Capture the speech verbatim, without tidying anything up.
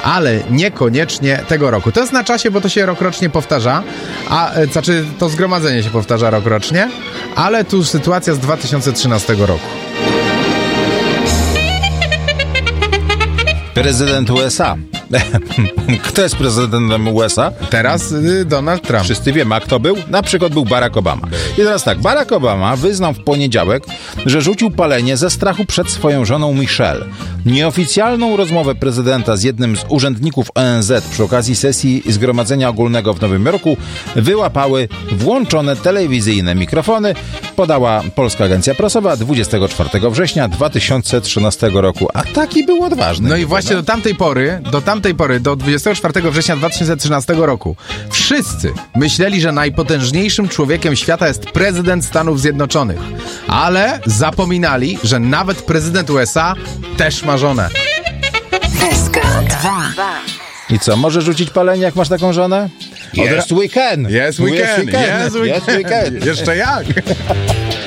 ale niekoniecznie tego roku. To jest na czasie, bo to się rokrocznie powtarza, a znaczy to zgromadzenie się powtarza rokrocznie, ale tu sytuacja z dwa tysiące trzynastego roku. Prezydent U S A. Kto jest prezydentem U S A? Teraz y, Donald Trump. Wszyscy wiemy, a kto był? Na przykład był Barack Obama. I teraz tak, Barack Obama wyznał w poniedziałek, że rzucił palenie ze strachu przed swoją żoną Michelle. Nieoficjalną rozmowę prezydenta z jednym z urzędników O N Z przy okazji sesji Zgromadzenia Ogólnego w Nowym Jorku wyłapały włączone telewizyjne mikrofony, podała Polska Agencja Prasowa dwudziestego czwartego września dwa tysiące trzynastego roku. A taki był odważny. No i właśnie do tamtej pory, do tamtej pory, do dwudziestego czwartego września dwa tysiące trzynastego roku wszyscy myśleli, że najpotężniejszym człowiekiem świata jest prezydent Stanów Zjednoczonych. Ale zapominali, że nawet prezydent U S A też ma żonę. S K dwa. I co, możesz rzucić palenie, jak masz taką żonę? Yes we can. Yes we can. Yes we can. Yes we can. Jeszcze jak?